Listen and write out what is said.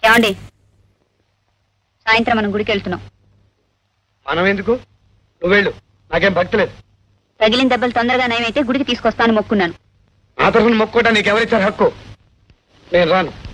ఏమండి, సాయంత్రం మనం గుడికి వెళ్తున్నాం. మనం ఎందుకు? నువ్వు వెళ్ళు, నాకేం భక్తి లేదు. తగిలిన దెబ్బలు తొందరగా నయమైతే గుడికి తీసుకొస్తాను మొక్కున్నాను. నా తరఫున మొక్కుకోవడానికి నీకు ఎవరిచ్చారు హక్కు? నేను రాను.